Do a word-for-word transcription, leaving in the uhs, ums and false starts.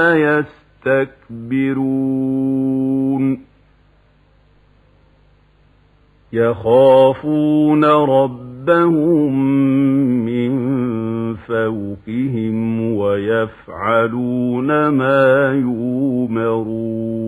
يستكبرون يخافون ربهم من فوقهم ويفعلون ما يؤمرون